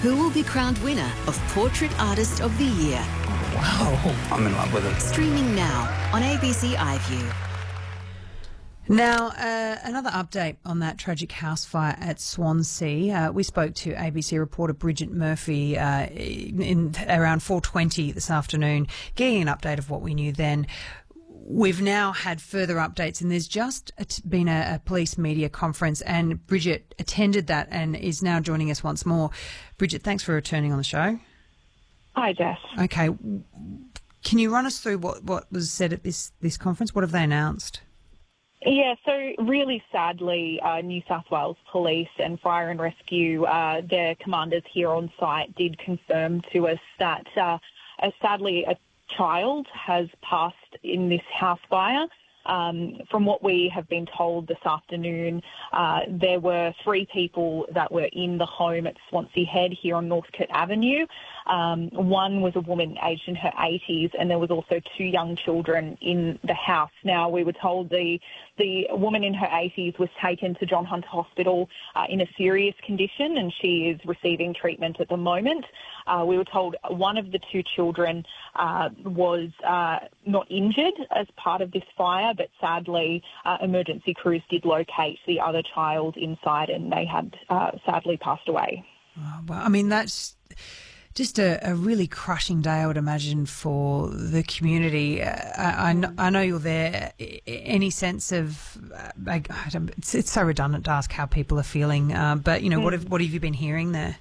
Who will be crowned winner of Portrait Artist of the Year? Wow, I'm in love with it. Streaming now on ABC iView. Now, another update on that tragic house fire at Swansea. We spoke to ABC reporter Bridget Murphy in around 4:20 this afternoon, getting an update of what we knew then. We've now had further updates, and there's just been a police media conference, and Bridget attended that and is now joining us once more. Bridget, thanks for returning on the show. Hi, Jess. Okay. Can you run us through what was said at this conference? What have they announced? Yeah, so really sadly, New South Wales Police and Fire and Rescue, their commanders here on site did confirm to us that sadly a child has passed in this house fire. From what we have been told this afternoon, there were 3 people that were in the home at Swansea Head here on Northcote Avenue. One was a woman aged in her 80s, and there was also 2 young children in the house. Now, we were told the woman in her 80s was taken to John Hunter Hospital in a serious condition, and she is receiving treatment at the moment. We were told one of the 2 children was not injured as part of this fire, but sadly, emergency crews did locate the other child inside, and they had sadly passed away. Oh, well, I mean, that's just a really crushing day, I would imagine, for the community. I know you're there. Any sense of it's so redundant to ask how people are feeling, but you know, what have you been hearing there?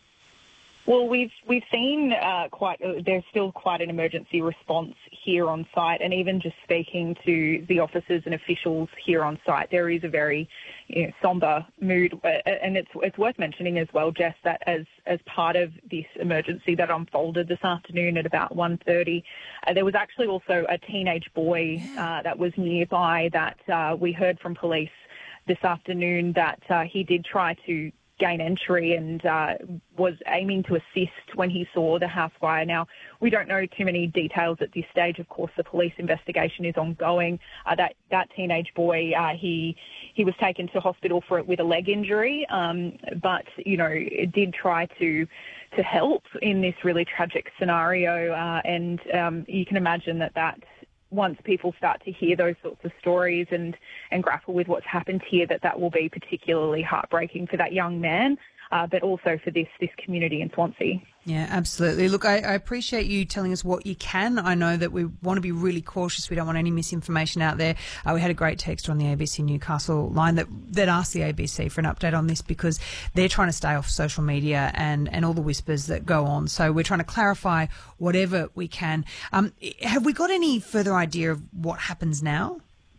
Well, we've seen there's still quite an emergency response here on site, and even just speaking to the officers and officials here on site, there is a very sombre mood, and it's worth mentioning as well, Jess, that as part of this emergency that unfolded this afternoon at about 1:30, there was actually also a teenage boy that was nearby that we heard from police this afternoon that he did try to gain entry and was aiming to assist when he saw the house fire. Now, we don't know too many details at this stage. Of course, the police investigation is ongoing. That teenage boy, he was taken to hospital with a leg injury, but did try to help in this really tragic scenario. And you can imagine that once people start to hear those sorts of stories and grapple with what's happened here, that will be particularly heartbreaking for that young man, but also for this community in Swansea. Yeah, absolutely. Look, I appreciate you telling us what you can. I know that we want to be really cautious. We don't want any misinformation out there. We had a great texter on the ABC Newcastle line that asked the ABC for an update on this because they're trying to stay off social media and all the whispers that go on. So we're trying to clarify whatever we can. Have we got any further idea of what happens now?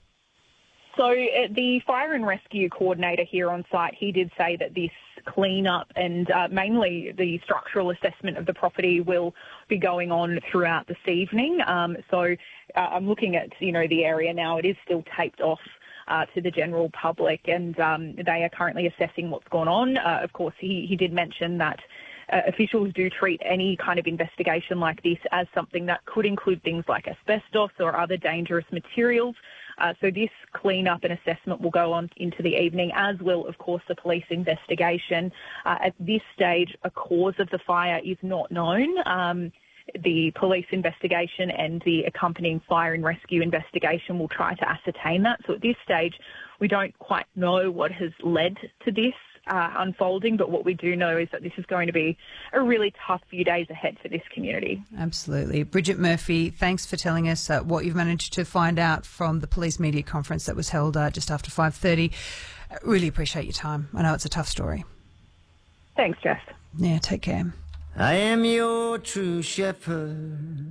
So the fire and rescue coordinator here on site, he did say that this clean-up and mainly the structural assessment of the property will be going on throughout this evening. So I'm looking at, the area now. It is still taped off to the general public, and they are currently assessing what's gone on. Of course, he did mention that officials do treat any kind of investigation like this as something that could include things like asbestos or other dangerous materials. So this clean-up and assessment will go on into the evening, as will, of course, the police investigation. At this stage, a cause of the fire is not known. The police investigation and the accompanying fire and rescue investigation will try to ascertain that. So at this stage, we don't quite know what has led to this unfolding, but what we do know is that this is going to be a really tough few days ahead for this community. Absolutely. Bridget Murphy, thanks for telling us what you've managed to find out from the police media conference that was held just after 5:30. Really appreciate your time. I know it's a tough story. Thanks, Jess. Yeah, take care. I am your true shepherd.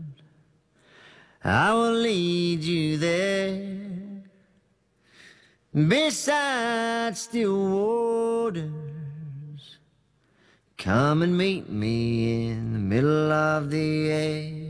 I will lead you there. Beside still waters, come and meet me in the middle of the air.